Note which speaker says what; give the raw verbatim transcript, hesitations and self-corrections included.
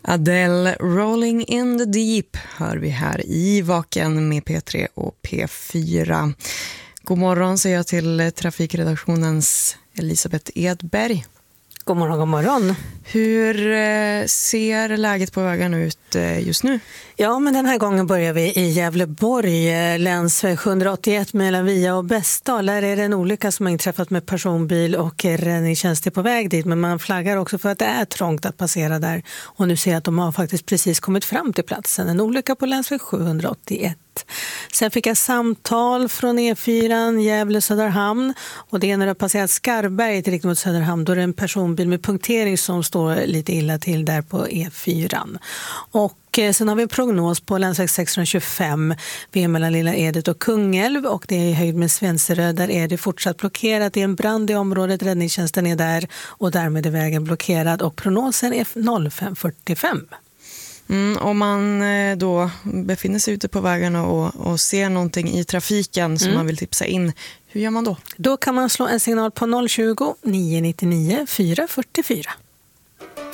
Speaker 1: Adele, Rolling in the Deep hör vi här i Vaken med P tre och P fyra. God morgon säger jag till trafikredaktionens Elisabeth Edberg.
Speaker 2: God morgon, god morgon.
Speaker 1: Hur ser läget på vägen ut just nu?
Speaker 2: Ja, men den här gången börjar vi i Gävleborg, länsväg sjuhundraåttioett mellan Via och Bästdal. Där är det en olycka som har inträffat med personbil och räddningstjänst är på väg dit. Men man flaggar också för att det är trångt att passera där. Och nu ser jag att de har faktiskt precis kommit fram till platsen. En olycka på länsväg sjuhundraåttioett. Sen fick jag samtal från E fyra, Gävle-Söderhamn. Och det är när det har passerat Skarberget riktning mot Söderhamn. Då är det en personbil med punktering som står lite illa till där på E fyra. Och sen har vi en prognos på länsväg sexhundratjugofem vid mellan Lilla Edet och Kungälv. Och det är i höjd med Svenseröd. Där är det fortsatt blockerat. Det är en brand i området. Räddningstjänsten är där och därmed är vägen blockerad. Och prognosen är noll fem fyrtiofem.
Speaker 1: Mm, om man då befinner sig ute på vägarna och, och ser någonting i trafiken som mm. man vill tipsa in, hur gör man då?
Speaker 2: Då kan man slå en signal på noll tjugo, nio nittionio, fyra fyrtiofyra.